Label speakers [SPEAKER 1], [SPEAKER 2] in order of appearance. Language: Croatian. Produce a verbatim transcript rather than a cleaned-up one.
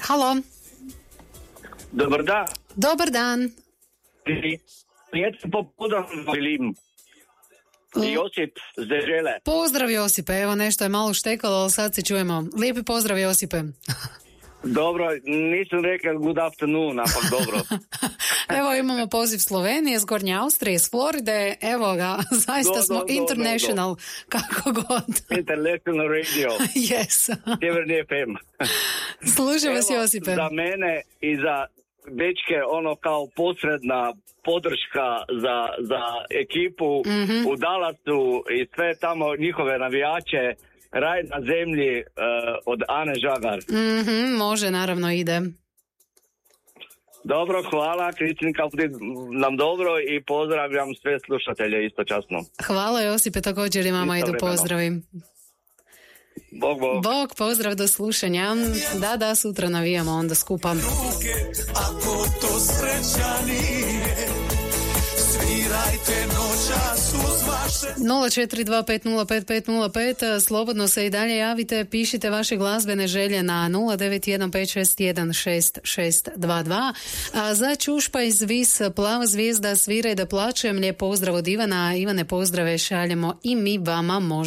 [SPEAKER 1] Halo.
[SPEAKER 2] Dobar dan.
[SPEAKER 1] Dobar dan.
[SPEAKER 2] Lijepo popodne želim. Josip z Dežele.
[SPEAKER 1] Pozdrav Josipe, evo nešto je malo štekalo, ali sad se čujemo. Lijepi pozdrav Josipe.
[SPEAKER 2] Dobro, nisam rekao good afternoon, ampak dobro.
[SPEAKER 1] Evo imamo poziv Slovenije, s Gornje Austrije, s Floride, evo ga, zaista
[SPEAKER 2] Do,
[SPEAKER 1] smo
[SPEAKER 2] do, do,
[SPEAKER 1] international,
[SPEAKER 2] do, do.
[SPEAKER 1] kako god.
[SPEAKER 2] International radio.
[SPEAKER 1] Yes.
[SPEAKER 2] Sjeverni F M.
[SPEAKER 1] Slušaj vas
[SPEAKER 2] Evo,
[SPEAKER 1] Josipe.
[SPEAKER 2] za mene i za dečke ono kao posredna podrška za, za ekipu
[SPEAKER 1] mm-hmm.
[SPEAKER 2] u Dallasu i sve tamo njihove navijače. Raj na zemlji uh, od Ane Žagar.
[SPEAKER 1] Mm-hmm, može, naravno ide.
[SPEAKER 2] Dobro, hvala. Kristinka, nam dobro i pozdravljam sve slušatelje isto časno.
[SPEAKER 1] Hvala Josipe, također i mama idu pozdravi.
[SPEAKER 2] Bog, bog.
[SPEAKER 1] Bog, pozdrav, do slušanja. Da, da, sutra navijamo onda skupa.
[SPEAKER 3] Ako to sreća nije, svirajte noćas uz vaše...
[SPEAKER 1] nula četiri dva pet nula pet pet nula pet, slobodno se i dalje javite, pišite vaše glazbene želje na nula devet jedan pet šest jedan šest šest dva dva. A za Čušpa iz Vis, Plava zvijezda, sviraj da plačem, lijep pozdrav od Ivana. Ivane, pozdrave šaljemo i mi vama. Možda